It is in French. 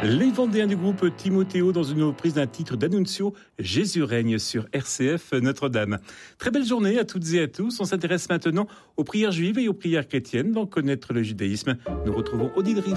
Les Vendéens du groupe Timothéo dans une reprise d'un titre d'Annunzio, Jésus règne sur RCF Notre-Dame. Très belle journée à toutes et à tous. On s'intéresse maintenant aux prières juives et aux prières chrétiennes. Dans Connaître le judaïsme, nous retrouvons Odile Riff.